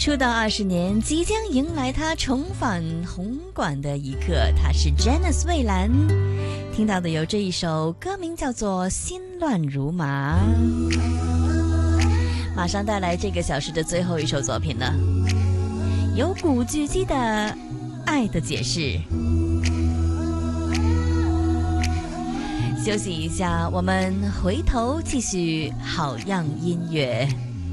出道20年，即将迎来他重返红馆的一刻。他是 Janice 蔚蓝，听到的有这一首歌名叫做《心乱如麻》。马上带来这个小时的最后一首作品了，有古巨基的《爱的解释》。休息一下，我们回头继续好样音乐。